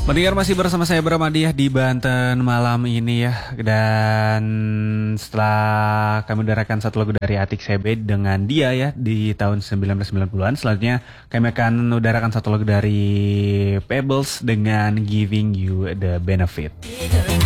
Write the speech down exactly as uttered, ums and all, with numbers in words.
Pendengar masih bersama saya Bram Adiah di Banten malam ini ya. Dan setelah kami udarakan satu lagu dari Atik Sebe dengan Dia ya di tahun sembilan belas sembilan puluhan, selanjutnya kami akan udarakan satu lagu dari Pebbles dengan Giving You The Benefit.